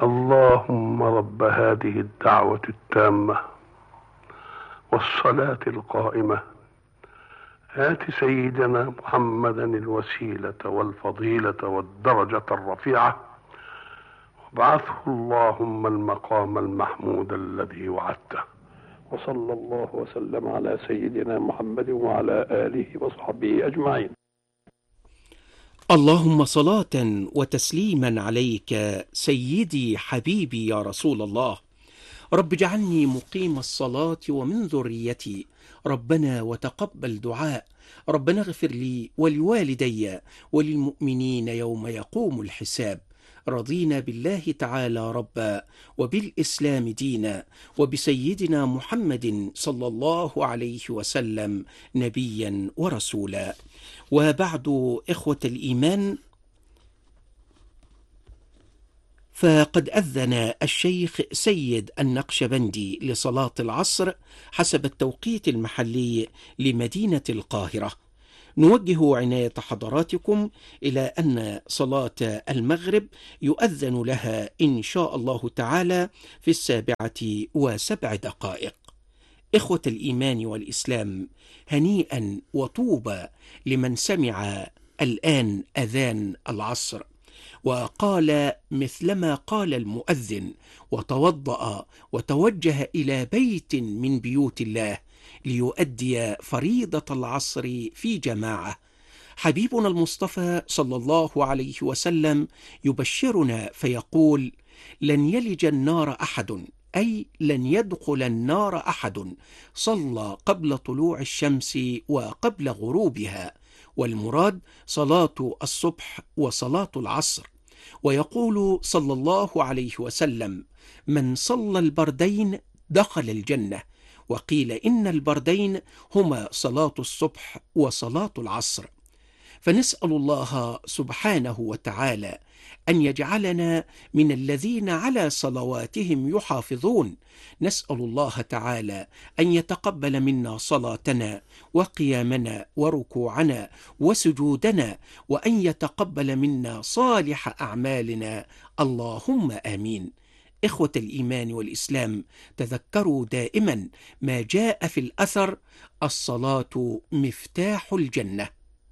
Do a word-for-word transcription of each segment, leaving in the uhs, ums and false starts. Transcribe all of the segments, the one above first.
اللهم رب هذه الدعوة التامة والصلاة القائمة آت سيدنا محمدا الوسيلة والفضيلة والدرجة الرفيعة وابعثه اللهم المقام المحمود الذي وعدته. وصلى الله وسلم على سيدنا محمد وعلى آله وصحبه أجمعين. اللهم صلاة وتسليما عليك سيدي حبيبي يا رسول الله. رب اجعلني مقيم الصلاة ومن ذريتي، ربنا وتقبل دعاء، ربنا اغفر لي ولوالدي وللمؤمنين يوم يقوم الحساب. رضينا بالله تعالى ربا وبالإسلام دينا وبسيدنا محمد صلى الله عليه وسلم نبيا ورسولا. وبعد، إخوة الإيمان، فقد أذن الشيخ سيد النقشبندي لصلاة العصر حسب التوقيت المحلي لمدينة القاهرة. نوجه عناية حضراتكم إلى أن صلاة المغرب يؤذن لها إن شاء الله تعالى في السابعة وسبع دقائق. إخوة الإيمان والإسلام، هنيئا وطوبى لمن سمع الآن أذان العصر وقال مثلما قال المؤذن، وتوضأ وتوجه إلى بيت من بيوت الله ليؤدي فريضة العصر في جماعة. حبيبنا المصطفى صلى الله عليه وسلم يبشرنا فيقول: لن يلج النار أحد، أي لن يدخل النار أحد صلى قبل طلوع الشمس وقبل غروبها، والمراد صلاة الصبح وصلاة العصر. ويقول صلى الله عليه وسلم: من صلى البردين دخل الجنة. وقيل إن البردين هما صلاة الصبح وصلاة العصر. فنسأل الله سبحانه وتعالى أن يجعلنا من الذين على صلواتهم يحافظون. نسأل الله تعالى أن يتقبل منا صلاتنا وقيامنا وركوعنا وسجودنا، وأن يتقبل منا صالح أعمالنا، اللهم آمين. إخوة الإيمان والإسلام، تذكروا دائما ما جاء في الأثر: الصلاة مفتاح الجنة.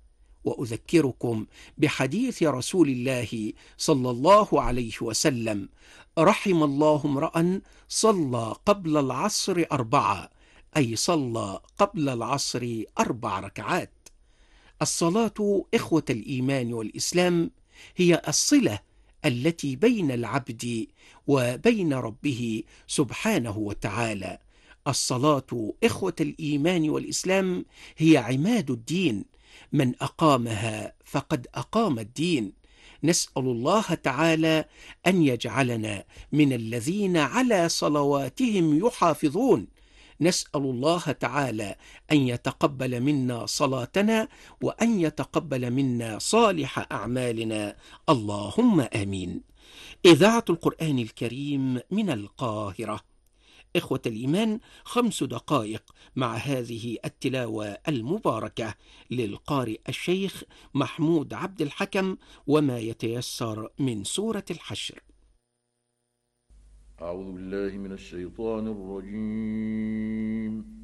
وأذكركم بحديث رسول الله صلى الله عليه وسلم: رحم الله امرأ صلى قبل العصر أربعة، أي صلى قبل العصر أربع ركعات. الصلاة، إخوة الإيمان والإسلام، هي الصلة التي بين العبد وبين ربه سبحانه وتعالى. الصلاة، إخوة الإيمان والإسلام، هي عماد الدين، من أقامها فقد أقام الدين. نسأل الله تعالى أن يجعلنا من الذين على صلواتهم يحافظون. نسأل الله تعالى أن يتقبل منا صلاتنا وأن يتقبل منا صالح أعمالنا، اللهم آمين. إذاعة القرآن الكريم من القاهرة. إخوة الإيمان، خمس دقائق مع هذه التلاوة المباركة للقارئ الشيخ محمود عبد الحكم وما يتيسر من سورة الحشر. أعوذ بالله من الشيطان الرجيم.